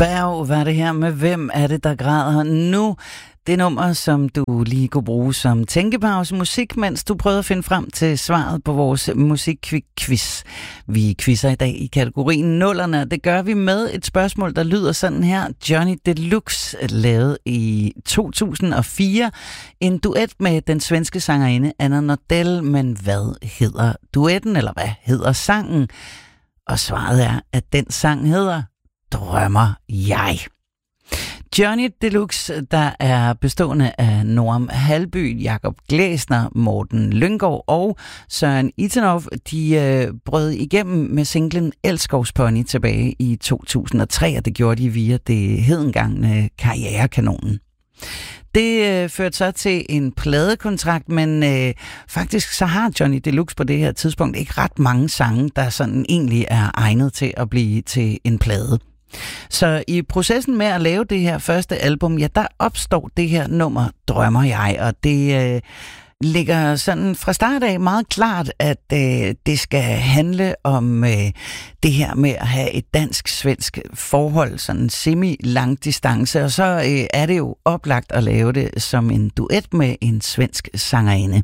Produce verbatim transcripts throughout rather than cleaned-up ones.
Berg var det her med Hvem er det, der græder nu? Det nummer, som du lige kunne bruge som tænkepause musik, mens du prøvede at finde frem til svaret på vores musikquiz. Vi quizzer i dag i kategorien nullerne. Det gør vi med et spørgsmål, der lyder sådan her. Johnny Deluxe lavede i to tusind og fire en duet med den svenske sangerinde Anna Nordell. Men hvad hedder duetten, eller hvad hedder sangen? Og svaret er, at den sang hedder Drømmer jeg. Johnny Deluxe, der er bestående af Norm Halby, Jakob Glæsner, Morten Lynggaard og Søren Itanov, de øh, brød igennem med singlen Elskovspony tilbage i to tusind og tre, og det gjorde de via det hedengangne Karrierekanonen. Det øh, førte så til en pladekontrakt, men øh, faktisk så har Johnny Deluxe på det her tidspunkt ikke ret mange sange, der sådan egentlig er egnet til at blive til en plade. Så i processen med at lave det her første album, ja, der opstår det her nummer Drømmer jeg, og det øh, ligger sådan fra start af meget klart, at øh, det skal handle om øh, det her med at have et dansk-svensk forhold, sådan semi-lang distance, og så øh, er det jo oplagt at lave det som en duet med en svensk sangerinde.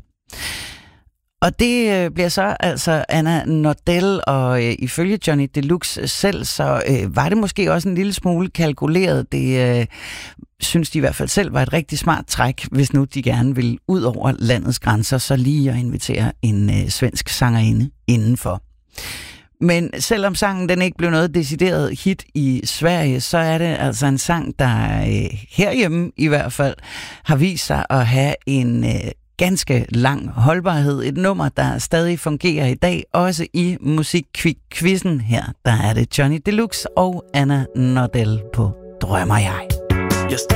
Og det øh, bliver så altså Anna Nordell, og øh, ifølge Johnny Deluxe selv, så øh, var det måske også en lille smule kalkuleret. Det øh, synes de i hvert fald selv var et rigtig smart træk, hvis nu de gerne vil ud over landets grænser, så lige at invitere en øh, svensk sangerinde indenfor. Men selvom sangen den ikke blev noget decideret hit i Sverige, så er det altså en sang, der øh, herhjemme i hvert fald har vist sig at have en øh, ganske lang holdbarhed. Et nummer, der stadig fungerer i dag, også i musikquizzen her. Der er det Johnny Deluxe og Anna Nordell på Drømmer jeg. Just